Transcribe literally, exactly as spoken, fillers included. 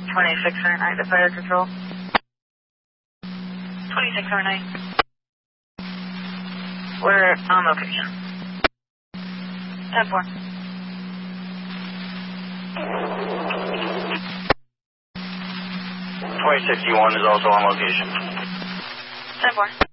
twenty-six Fahrenheit to fire control. twenty-six Fahrenheit. We're on location. ten four. twenty sixty-one is also on location. ten four.